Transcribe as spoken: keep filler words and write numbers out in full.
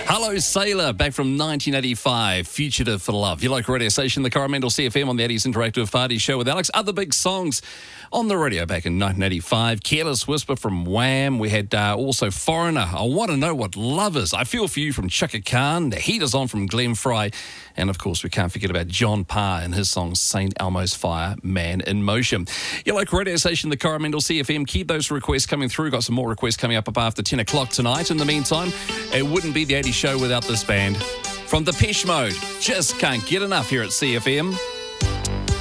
Hello, Sailor, back from nineteen eighty-five, Fugitive for Love. Your local radio station, the Coromandel C F M on the Eddie's Interactive Party Show with Alex. Other big songs on the radio back in nineteen eighty-five. Careless Whisper from Wham. We had uh, also Foreigner, I Want to Know What Love Is. I Feel For You from Chaka Khan. The Heat Is On from Glenn Fry. And, of course, we can't forget about John Parr and his song Saint Elmo's Fire, Man in Motion. Your local radio station, the Coromandel C F M. Keep those requests coming through. Got some more requests coming up, up after ten o'clock tonight. In the meantime, it wouldn't be the eighties show without this band. From Depeche Mode, just can't get enough here at C F M.